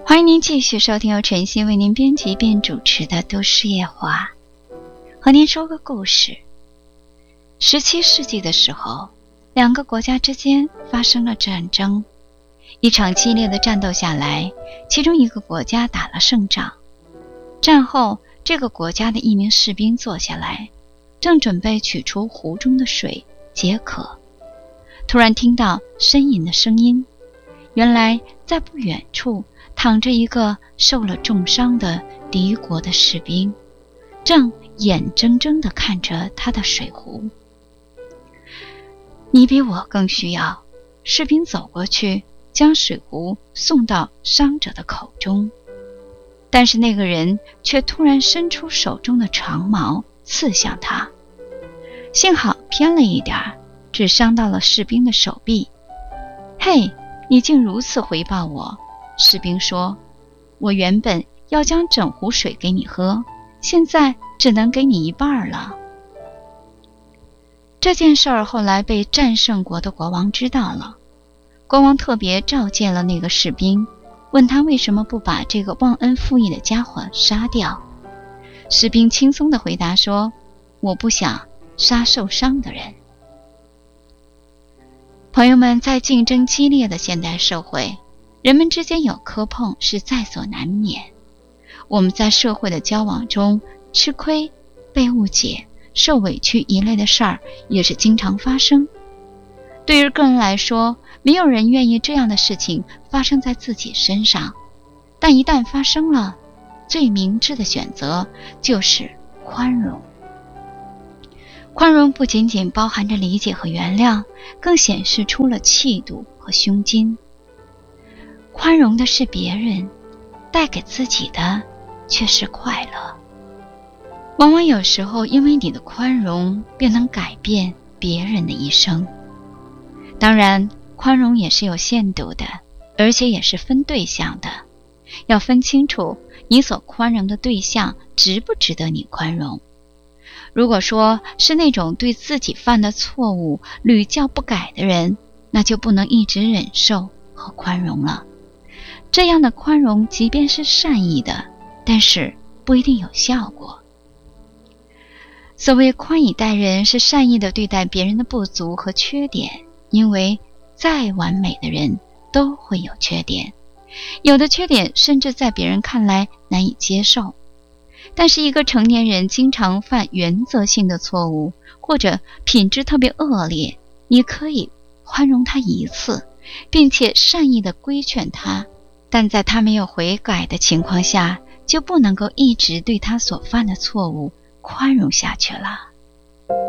欢迎您继续收听由晨曦为您编辑并主持的都市夜话。和您说个故事。17世纪的时候，两个国家之间发生了战争，一场激烈的战斗下来，其中一个国家打了胜仗。战后，这个国家的一名士兵坐下来，正准备取出壶中的水解渴，突然听到呻吟的声音。原来在不远处躺着一个受了重伤的敌国的士兵，正眼睁睁地看着他的水壶。你比我更需要。士兵走过去，将水壶送到伤者的口中，但是那个人却突然伸出手中的长矛刺向他，幸好偏了一点，只伤到了士兵的手臂。嘿，你竟如此回报我！士兵说，我原本要将整壶水给你喝，现在只能给你一半了。这件事儿后来被战胜国的国王知道了，国王特别召见了那个士兵，问他为什么不把这个忘恩负义的家伙杀掉。士兵轻松地回答说，我不想杀受伤的人。朋友们，在竞争激烈的现代社会，人们之间有磕碰是在所难免。我们在社会的交往中吃亏、被误解、受委屈一类的事儿也是经常发生。对于个人来说，没有人愿意这样的事情发生在自己身上，但一旦发生了，最明智的选择就是宽容。宽容不仅仅包含着理解和原谅，更显示出了气度和胸襟。宽容的是别人，带给自己的却是快乐。往往有时候因为你的宽容，便能改变别人的一生。当然，宽容也是有限度的，而且也是分对象的。要分清楚你所宽容的对象值不值得你宽容。如果说是那种对自己犯的错误屡教不改的人，那就不能一直忍受和宽容了。这样的宽容即便是善意的，但是不一定有效果。所谓宽以待人，是善意的对待别人的不足和缺点，因为再完美的人都会有缺点，有的缺点甚至在别人看来难以接受。但是一个成年人经常犯原则性的错误，或者品质特别恶劣，你可以宽容他一次，并且善意地规劝他，但在他没有悔改的情况下，就不能够一直对他所犯的错误宽容下去了。